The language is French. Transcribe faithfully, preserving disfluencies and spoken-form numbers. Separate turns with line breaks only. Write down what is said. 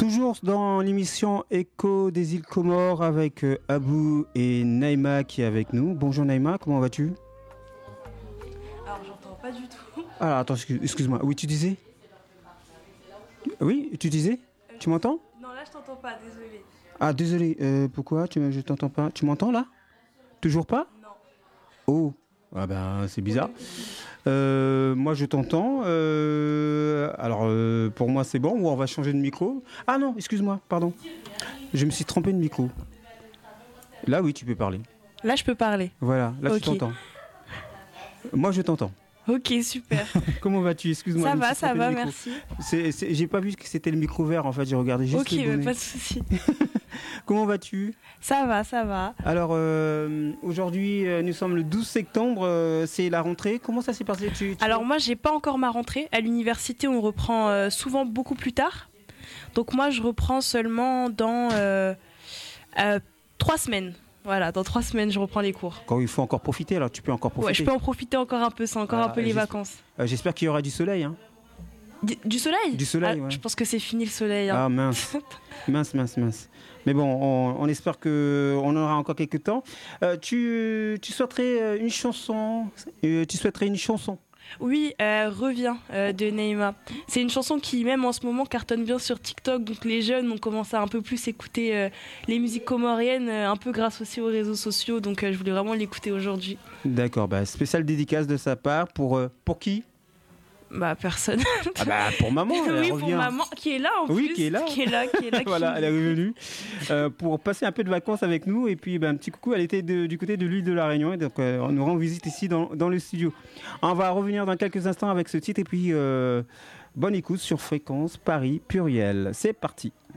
Toujours dans l'émission Écho des îles Comores avec euh, Abou et Naïma qui est avec nous. Bonjour Naïma, comment vas-tu?
Alors j'entends pas du tout.
Alors attends, excuse- excuse-moi. Oui, tu disais? Oui, tu disais?
Euh,
Tu m'entends?
Non, là je t'entends pas, désolé.
Ah désolé, euh, pourquoi tu, me- je t'entends pas? Tu m'entends là? Toujours pas?
Non.
Oh, ah ben c'est bizarre. Euh, moi je t'entends. Euh, alors euh, pour moi c'est bon ou on va changer de micro? Ah non, excuse-moi, pardon. Je me suis trompé de micro. Là oui, tu peux parler.
Là je peux parler.
Voilà, là
Ok.
tu t'entends. Moi je t'entends.
Ok, super.
Comment vas-tu? Excuse-moi.
Ça
je me
va,
suis
ça
trompé de
va,
micro.
merci.
C'est, c'est- j'ai pas vu que c'était le micro vert en fait, j'ai regardé juste
Ok,
les
bah,
données.
pas de souci.
Comment vas-tu?
Ça va, ça va.
Alors euh, aujourd'hui euh, nous sommes le douze septembre, euh, c'est la rentrée. Comment ça s'est passé? tu, tu-
Alors moi j'ai pas encore ma rentrée. À l'université on reprend euh, souvent beaucoup plus tard. Donc moi je reprends seulement dans euh, euh, trois semaines. Voilà, dans trois semaines je reprends les cours.
Quand il faut encore profiter, alors tu peux encore profiter.
Ouais, je peux en profiter encore un peu, c'est encore
Ah,
un peu les
j'espère-
vacances.
Euh, j'espère qu'il y aura du soleil. Hein.
Du, du soleil
Du soleil,
Ah,
ouais.
Je pense que c'est fini le soleil. hein.
Ah mince, mince, mince, mince. Mais bon, on, on espère qu'on aura encore quelques temps. Euh, tu, tu souhaiterais euh, une chanson euh, Tu souhaiterais une chanson
Oui, euh, Reviens euh, de Neymar. C'est une chanson qui, même en ce moment, cartonne bien sur TikTok. Donc les jeunes ont commencé à un peu plus écouter euh, les musiques comoriennes, euh, un peu grâce aussi aux réseaux sociaux. Donc euh, je voulais vraiment l'écouter aujourd'hui.
D'accord, bah, spéciale dédicace de sa part. Pour, euh, pour qui?
Bah, personne.
Ah bah pour maman, elle
oui,
revient.
pour maman, qui est là en
Oui,
plus.
qui est là.
Qui est là, qui est là. qui
Voilà,
nous
elle est
écoute.
revenue euh, pour passer un peu de vacances avec nous. Et puis, ben, un petit coucou, elle était de- du côté de l'île de la Réunion. Et donc, euh, on nous rend visite ici dans, dans le studio. On va revenir dans quelques instants avec ce titre. Et puis, euh, bonne écoute sur Fréquence Paris Pluriel. C'est parti.